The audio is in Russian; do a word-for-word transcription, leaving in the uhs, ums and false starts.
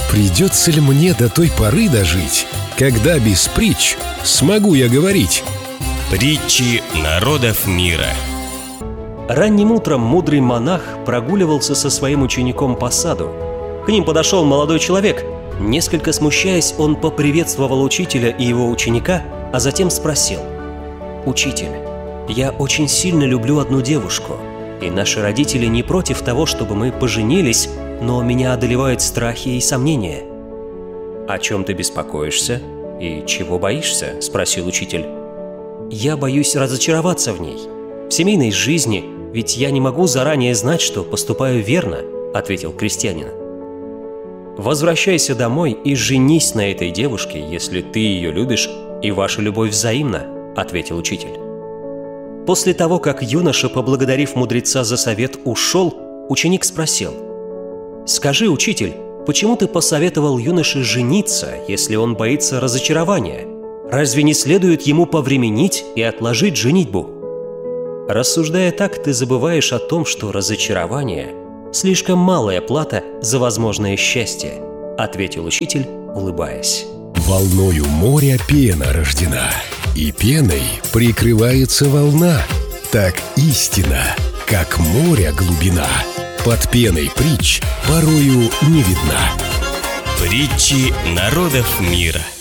Придется ли мне до той поры дожить, когда без притч смогу я говорить? Притчи народов мира. Ранним утром мудрый монах прогуливался со своим учеником по саду. К ним подошел молодой человек. Несколько смущаясь, он поприветствовал учителя и его ученика, а затем спросил: «Учитель, я очень сильно люблю одну девушку, и наши родители не против того, чтобы мы поженились, но меня одолевают страхи и сомнения». «О чем ты беспокоишься и чего боишься?» – спросил учитель. «Я боюсь разочароваться в ней, в семейной жизни, ведь я не могу заранее знать, что поступаю верно», – ответил крестьянин. «Возвращайся домой и женись на этой девушке, если ты ее любишь и ваша любовь взаимна», – ответил учитель. После того, как юноша, поблагодарив мудреца за совет, ушел, ученик спросил: «Скажи, учитель, почему ты посоветовал юноше жениться, если он боится разочарования? Разве не следует ему повременить и отложить женитьбу?» «Рассуждая так, ты забываешь о том, что разочарование – слишком малая плата за возможное счастье», – ответил учитель, улыбаясь. Волною моря пена рождена, и пеной прикрывается волна. Так истина, как море глубина, под пеной притч порою не видна. Притчи народов мира.